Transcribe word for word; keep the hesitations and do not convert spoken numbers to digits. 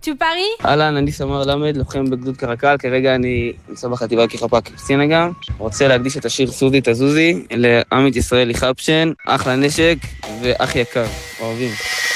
to Paris? אהלן, אני סמר למד, לוחם בגדוד קרקל, כרגע אני נמצא בחטיבה כחפ"ק קצין גם. רוצה להקדיש את השיר סוזי תזוזי לעמית ישראלי חפשן, אחלה נשק ואח יקר, אוהבים.